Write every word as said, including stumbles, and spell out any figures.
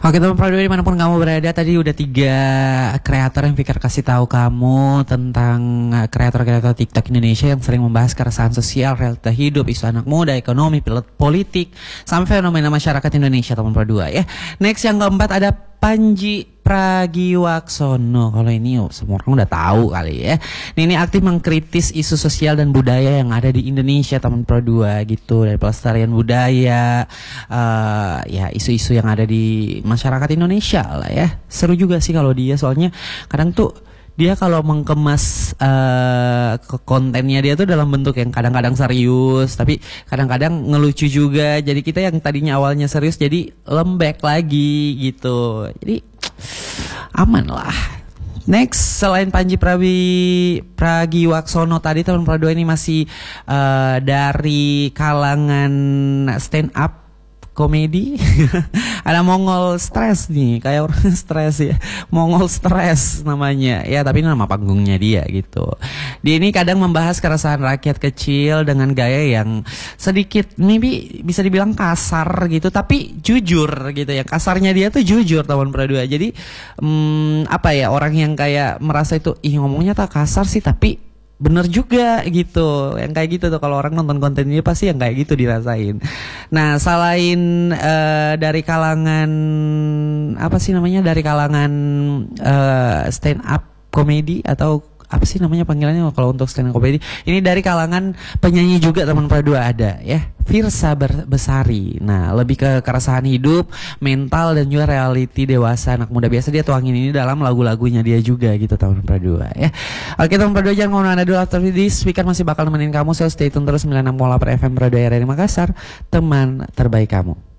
Oke teman Pro dua dimanapun kamu berada, tadi udah tiga kreator yang Fikar kasih tahu kamu tentang kreator-kreator TikTok Indonesia yang sering membahas keresahan sosial, realita hidup, isu anak muda, ekonomi, politik, sampai fenomena masyarakat Indonesia teman Pro dua ya. Next yang keempat ada Pandji Pragiwaksono. Kalau ini oh, semua orang udah tahu kali ya. Ini, ini aktif mengkritis isu sosial dan budaya yang ada di Indonesia teman Pro dua gitu, dari pelestarian budaya, uh, ya isu-isu yang ada di masyarakat Indonesia lah ya. Seru juga sih kalau dia, soalnya kadang tuh dia kalau mengemas uh, kontennya dia tuh dalam bentuk yang kadang-kadang serius, tapi kadang-kadang ngelucu juga. Jadi kita yang tadinya awalnya serius jadi lembek lagi gitu. Jadi aman lah. Next, selain Pandji Prawi, Pragiwaksono tadi, teman Pro dua ini masih uh, dari kalangan stand up komedi. Ada Mongol Stress nih, kayak orang stres ya. Mongol Stress namanya. Ya, tapi ini nama panggungnya dia gitu. Dia ini kadang membahas keresahan rakyat kecil dengan gaya yang sedikit maybe bisa dibilang kasar gitu, tapi jujur gitu ya. Kasarnya dia tuh jujur teman Pro dua. Jadi hmm, apa ya, orang yang kayak merasa itu ih ngomongnya tak kasar sih tapi bener juga gitu. Yang kayak gitu tuh kalau orang nonton konten ini pasti yang kayak gitu dirasain. Nah, selain uh, dari kalangan apa sih namanya, dari kalangan uh, stand up komedi atau apa sih namanya panggilannya kalau untuk stand up komedi, ini dari kalangan penyanyi juga teman Pro dua ada ya, Firsa Besari. Nah, lebih ke keresahan hidup, mental, dan juga reality dewasa anak muda. Biasa dia tuangin ini dalam lagu-lagunya dia juga gitu teman Pro dua ya. Oke teman Pro dua, jangan kemana-mana dulu. After this Fikar masih bakal nemenin kamu, so stay tune terus sembilan puluh enam koma delapan F M Pro dua R R I Makassar, teman terbaik kamu.